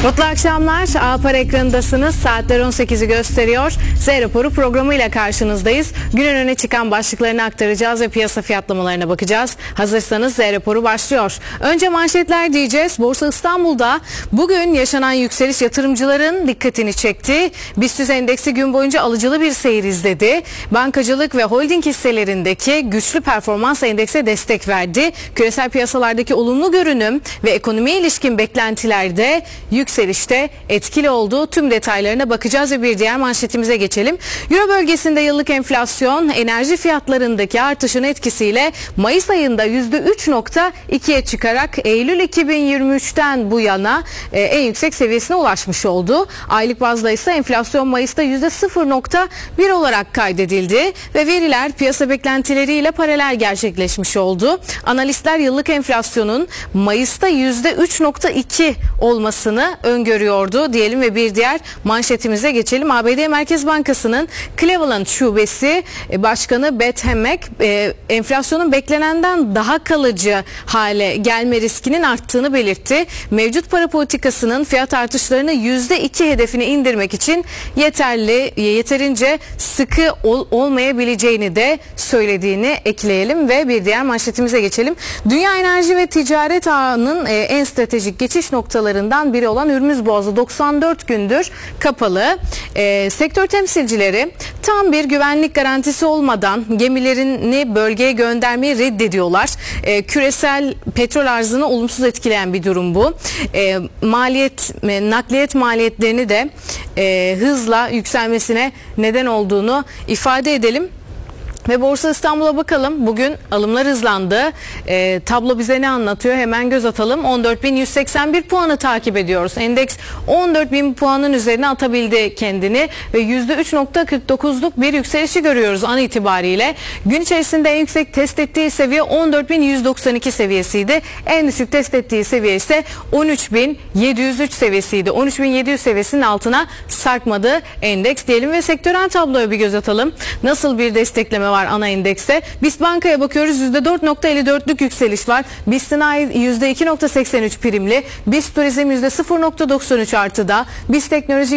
Mutlu akşamlar. Alpar ekranındasınız. Saatler 18'i gösteriyor. Z raporu programıyla karşınızdayız. Günün öne çıkan başlıklarını aktaracağız ve piyasa fiyatlamalarına bakacağız. Hazırsanız Z raporu başlıyor. Önce manşetler diyeceğiz. Borsa İstanbul'da bugün yaşanan yükseliş yatırımcıların dikkatini çekti. BIST endeksi gün boyunca alıcılı bir seyir izledi. Bankacılık ve holding hisselerindeki güçlü performans endekse destek verdi. Küresel piyasalardaki olumlu görünüm ve ekonomiye ilişkin beklentilerde yükselişte etkili olduğu tüm detaylarına bakacağız ve bir diğer manşetimize geçelim. Euro bölgesinde yıllık enflasyon enerji fiyatlarındaki artışın etkisiyle Mayıs ayında %3.2'ye çıkarak Eylül 2023'ten bu yana en yüksek seviyesine ulaşmış oldu. Aylık bazda ise enflasyon Mayıs'ta %0.1 olarak kaydedildi ve veriler piyasa beklentileriyle paralel gerçekleşmiş oldu. Analistler yıllık enflasyonun Mayıs'ta %3.2 olmasını öngörüyordu diyelim ve bir diğer manşetimize geçelim. ABD Merkez Bankası'nın Cleveland Şubesi Başkanı Beth Hammack enflasyonun beklenenden daha kalıcı hale gelme riskinin arttığını belirtti. Mevcut para politikasının fiyat artışlarını %2 hedefine indirmek için yeterince sıkı olmayabileceğini de söylediğini ekleyelim ve bir diğer manşetimize geçelim. Dünya Enerji ve Ticaret Ağı'nın en stratejik geçiş noktalarından biri olan Hürmüz Boğazı 94 gündür kapalı. Sektör temsilcileri tam bir güvenlik garantisi olmadan gemilerini bölgeye göndermeyi reddediyorlar. Küresel petrol arzını olumsuz etkileyen bir durum bu. Nakliyat maliyetlerini de hızla yükselmesine neden olduğunu ifade edelim. Ve Borsa İstanbul'a bakalım. Bugün alımlar hızlandı. Tablo bize ne anlatıyor? Hemen göz atalım. 14.181 puanı takip ediyoruz. Endeks 14.000 puanın üzerine atabildi kendini ve %3.49'luk bir yükselişi görüyoruz an itibariyle. Gün içerisinde en yüksek test ettiği seviye 14.192 seviyesiydi. En düşük test ettiği seviye ise 13.703 seviyesiydi. 13.700 seviyesinin altına sarkmadı endeks diyelim ve sektörel tabloya bir göz atalım. Nasıl bir destekleme var ana endekse? BIST Banka'ya bakıyoruz. %4.54'lük yükseliş var. BIST Sanayi %2.83 primli. BIST Turizm %0.93 artıda. BIST Teknoloji